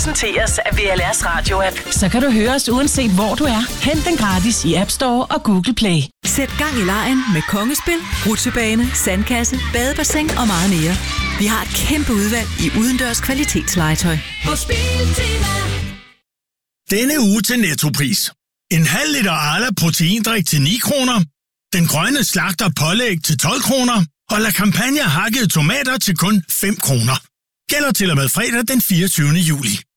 præsenteres af VLR's Radio-app. Så kan du høre os uanset hvor du er. Hent den gratis i App Store og Google Play. Sæt gang i legen med Kongespil, rutsjebane, sandkasse, badebassin og meget mere. Vi har et kæmpe udvalg i udendørs kvalitetslegetøj. Denne uge til Nettopris. En halv liter Arla proteindrik til 9 kroner. Den grønne slagter pålæg til 12 kroner. Og La Campagna hakkede tomater til kun 5 kroner. Gælder til og med fredag den 24. juli.